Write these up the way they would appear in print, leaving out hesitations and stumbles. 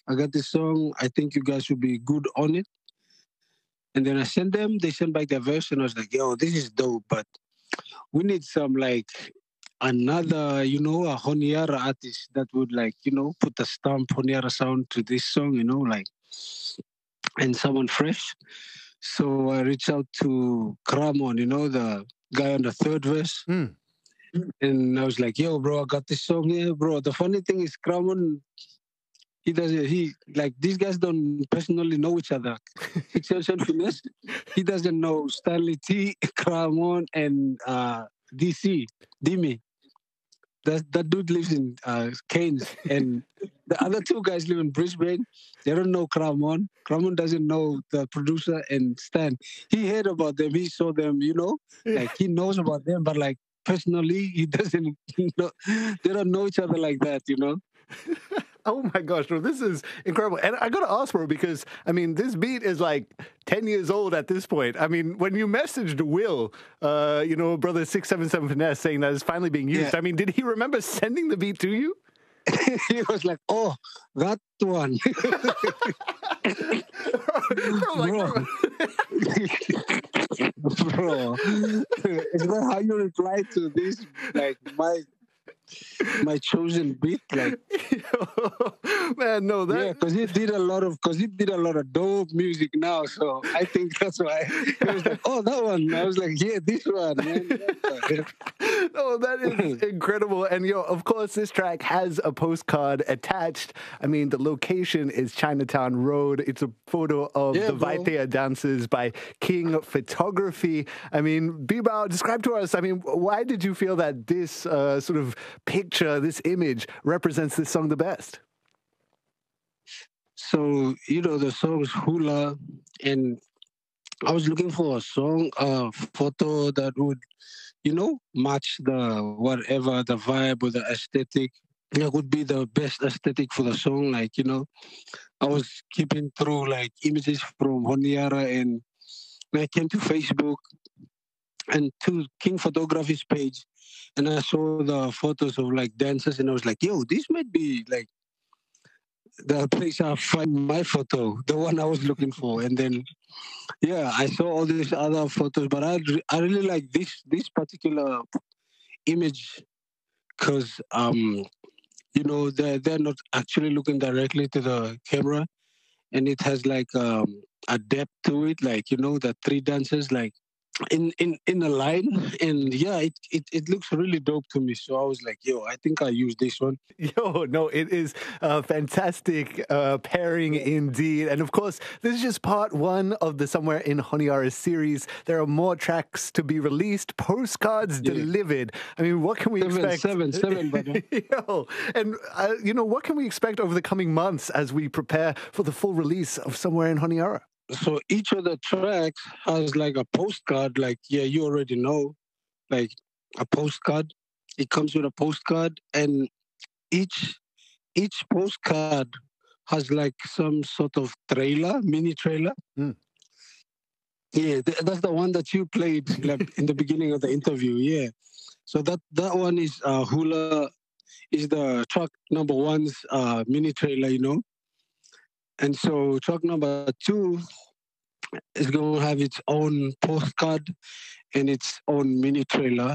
I got this song. I think you guys should be good on it. And then I sent them. They sent back their version. I was like, yo, this is dope, but we need some like another, a Honiara artist that would like, put a stamp Honiara sound to this song, like, and someone fresh. So I reached out to Kramon, the guy on the third verse. Mm. And I was like, yo, bro, I got this song here, bro. The funny thing is, Kramon, these guys don't personally know each other. Exception Finesse, he doesn't know Stanley T, Kramon, and DC, Dimi. That dude lives in Cairns, and the other two guys live in Brisbane. They don't know Kramon. Kramon doesn't know the producer and Stan. He heard about them. He saw them. Like he knows about them, but like personally, he doesn't. They don't know each other like that. Oh my gosh, bro, this is incredible. And I got to ask, bro, because, I mean, this beat is like 10 years old at this point. I mean, when you messaged Will, brother 677 Finesse saying that it's finally being used, I mean, did he remember sending the beat to you? He was like, oh, that one. Bro, is that how you reply to this? Like, my chosen beat, like man, no, that because he did a lot of dope music now, so I think that's why he was like, oh, that one. I was like, yeah, this one, man. Oh, that is incredible. And of course, this track has a postcard attached. I mean, the location is Chinatown Road. It's a photo of the Vaitea dances by King Photography. I mean, Bibao, describe to us, I mean, why did you feel that this sort of picture, this image represents this song the best? So, the song is Hula, and I was looking for a song, photo that would, match the whatever, the vibe or the aesthetic. That would be the best aesthetic for the song. Like, I was keeping through like images from Honiara, and when I came to Facebook and to King Photography's page, and I saw the photos of like dancers, and I was like, yo, this might be like the place I find my photo, the one I was looking for. And then, I saw all these other photos, but I really like this particular image because, they're not actually looking directly to the camera, and it has like a depth to it, like, the three dancers, like, in a line, and it looks really dope to me. So I was like, yo, I think I use this one. Yo, no, it is a fantastic pairing indeed. And of course, this is just part one of the Somewhere in Honiara series. There are more tracks to be released, postcards delivered. I mean, what can we expect? Seven, brother. Yo, and what can we expect over the coming months as we prepare for the full release of Somewhere in Honiara? So each of the tracks has like a postcard, like, you already know, like a postcard. It comes with a postcard, and each postcard has like some sort of trailer, mini trailer. Mm. Yeah, that's the one that you played like in the beginning of the interview. Yeah. So that one is Hula, is the track number one's mini trailer, And so track number 2 is going to have its own postcard and its own mini trailer.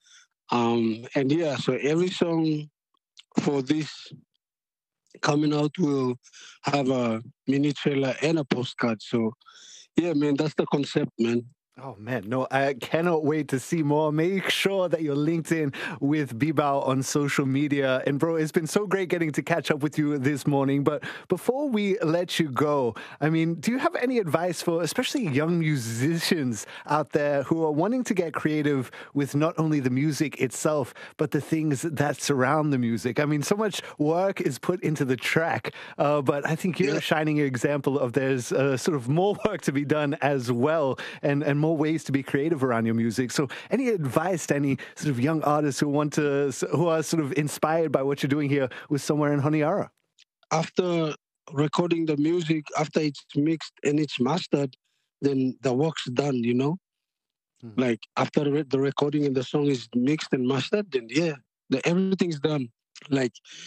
So every song for this coming out will have a mini trailer and a postcard. So, yeah, man, that's the concept, man. Oh, man, no, I cannot wait to see more. Make sure that you're linked in with Bibao on social media. And, bro, it's been so great getting to catch up with you this morning. But before we let you go, I mean, do you have any advice for especially young musicians out there who are wanting to get creative with not only the music itself, but the things that surround the music? I mean, so much work is put into the track, but I think you're a shining example of there's sort of more work to be done as well, and more ways to be creative around your music. So any advice to any sort of young artists who are sort of inspired by what you're doing here with Somewhere in Honiara? After recording the music, after it's mixed and it's mastered, then the work's done, Like after the recording and the song is mixed and mastered, then everything's done. Like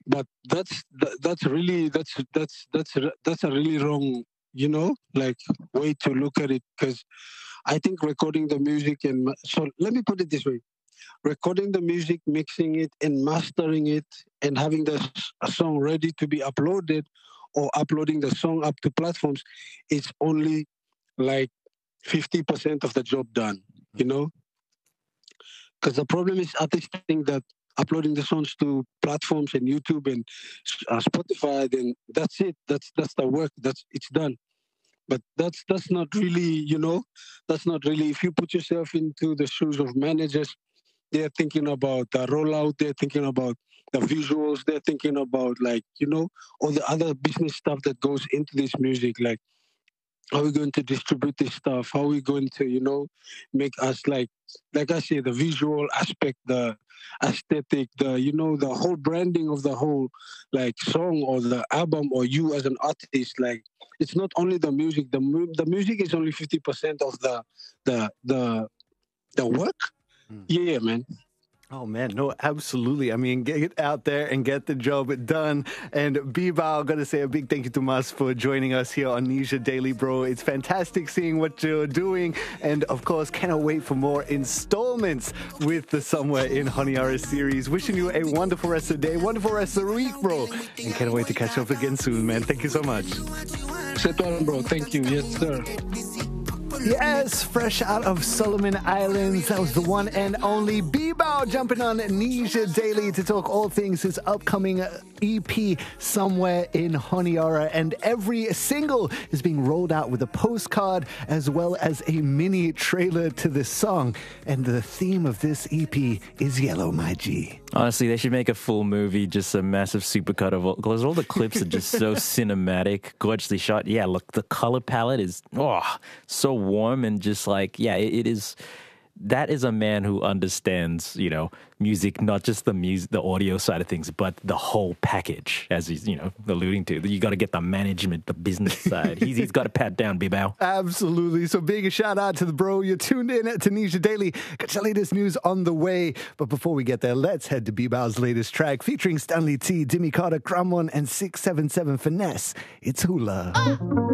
But that's really that's a really wrong, like way to look at it. Because I think recording the music so let me put it this way: recording the music, mixing it, and mastering it, and having a song ready to be uploaded, or uploading the song up to platforms, is only like 50% of the job done. You know, because the problem is artists think that uploading the songs to platforms and YouTube and Spotify, then that's it. That's the work. It's done. But that's not really, that's not really. If you put yourself into the shoes of managers, they're thinking about the rollout. They're thinking about the visuals. They're thinking about, like, all the other business stuff that goes into this music, like how are we going to distribute this stuff? How are we going to, make us, like I say, the visual aspect, the aesthetic, the whole branding of the whole, like, song or the album, or you as an artist. Like, it's not only the music. The music is only 50% of the work. Yeah, man. Oh, man. No, absolutely. I mean, get out there and get the job done. And Bibao, I'm going to say a big thank you to Mas for joining us here on Nisha Daily, bro. It's fantastic seeing what you're doing. And, of course, cannot wait for more installments with the Somewhere in Honiara series. Wishing you a wonderful rest of the day, wonderful rest of the week, bro. And cannot wait to catch up again soon, man. Thank you so much. Sit on, bro. Thank you. Yes, sir. Yes, fresh out of Solomon Islands. That was the one and only Bibao jumping on Nisha Daily to talk all things his upcoming EP, Somewhere in Honiara. And every single is being rolled out with a postcard as well as a mini trailer to this song. And the theme of this EP is yellow, my G. Honestly, they should make a full movie, just a massive supercut of all, because all the clips are just so cinematic, gorgeously shot. Yeah, look, the color palette is so warm and just like, yeah, it is. That is a man who understands, music, not just the audio side of things, but the whole package, as he's, alluding to. You got to get the management, the business side. He's got to pat down, Bibao. Absolutely. So big shout out to the bro. You're tuned in to Nisha Daily. Got your latest news on the way. But before we get there, let's head to Bibao's latest track featuring Stanley T, Dimi Carter, Kramon, and 677 Finesse. It's Hula.